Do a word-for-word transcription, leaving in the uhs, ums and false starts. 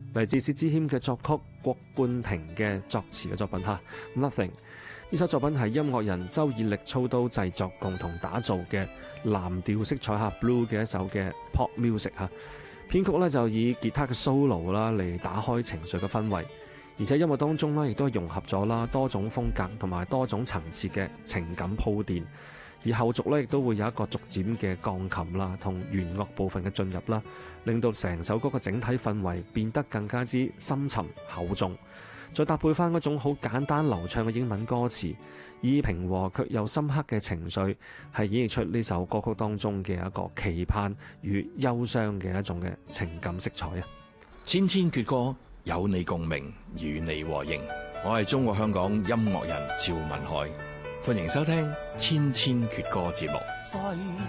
嚟自薛之謙嘅作曲，郭冠廷嘅作詞嘅作品嚇 Nothing。呢首作品係音樂人周以力操刀製作，共同打造嘅藍調色彩下 blue 嘅一首嘅 pop music 嚇。編曲咧就以吉他嘅 solo 啦嚟打開情緒嘅氛圍，而且音樂當中咧亦都融合咗啦多種風格同埋多種層次嘅情感鋪墊。而後續咧亦都會有一個逐漸嘅鋼琴啦同弦樂部分嘅進入啦，令到成首歌嘅整體氛圍變得更加之深沉厚重。再搭配翻嗰種好簡單流暢嘅英文歌詞，以平和卻又深刻嘅情緒，係演繹出呢首歌曲當中嘅一個期盼與憂傷嘅一種嘅情感色彩啊！ 千千闕歌，有你共鳴，與你和應。我係中國香港音樂人趙文海，歡迎收聽《千千闕歌》節目。